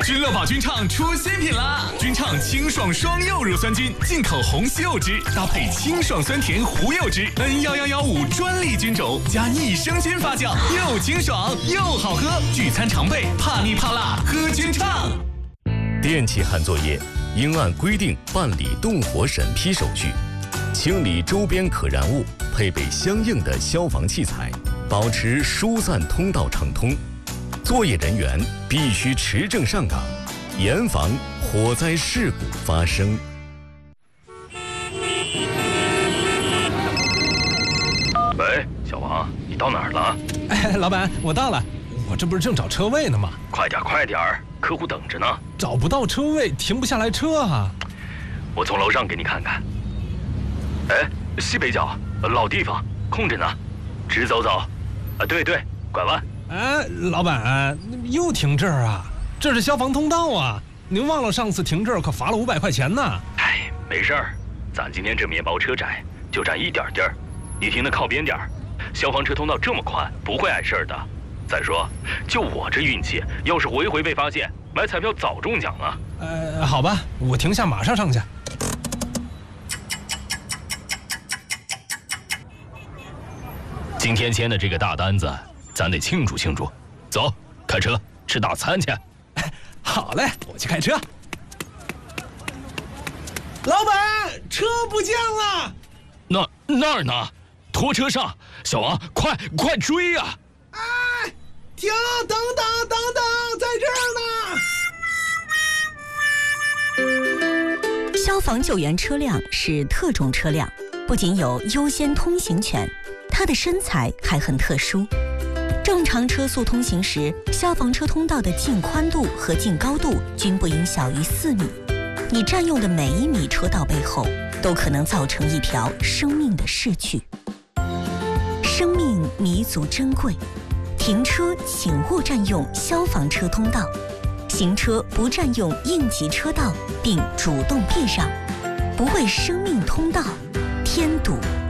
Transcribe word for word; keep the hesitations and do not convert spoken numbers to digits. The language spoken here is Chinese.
君乐宝君畅出新品啦！君畅清爽双柚乳酸菌，进口红西柚汁，搭配清爽酸甜胡柚汁 ，N 一一一五专利菌种，加益生菌发酵，又清爽又好喝。聚餐常备，怕腻怕辣，喝君畅。 电气焊作业应按规定办理动火审批手续，清理周边可燃物，配备相应的消防器材，保持疏散通道畅通。作业人员必须持证上岗，严防火灾事故发生。 喂，小王，你到哪儿了？ 哎，老板，我到了，我这不是正找车位呢吗？ 快点，快点儿，客户等着呢。 找不到车位，停不下来车啊。 我从楼上给你看看。哎，西北角，老地方，空着呢，直走走。啊，对对，拐弯。 哎，老板，又停这儿啊？这是消防通道啊！您忘了上次停这儿可罚了五百块钱呢。 哎，没事儿，咱今天这面包车窄，就占一点地儿，你停的靠边点儿。消防车通道这么宽，不会碍事儿的。再说，就我这运气，要是回回被发现，买彩票早中奖了。 呃，好吧，我停下，马上上去。 今天签的这个大单子，咱得庆祝庆祝。走，开车吃大餐去。 好嘞，我去开车。老板，车不见了。 那那儿呢？拖车上，小王，快快追呀！ 哎，停！等等等等，在这儿呢。消防救援车辆是特种车辆，不仅有优先通行权，它的身材还很特殊。正常车速通行时，消防车通道的净宽度和净高度均不应小于四米。你占用的每一米车道背后，都可能造成一条生命的逝去。生命弥足珍贵，停车请勿占用消防车通道，行车不占用应急车道，并主动避让，不为生命通道添堵。